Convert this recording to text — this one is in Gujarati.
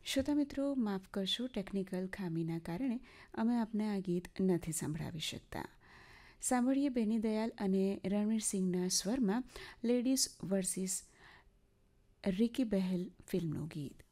શ્રોતા મિત્રો, માફ કરશો, ટેકનિકલ ખામીના કારણે અમે આપને આ ગીત નથી સંભળાવી શકતા. સાંભળીએ બેની દયાલ અને રણવીર સિંહના સ્વરમાં લેડીઝ વર્સિસ રિકી બહેલ ફિલ્મનું ગીત.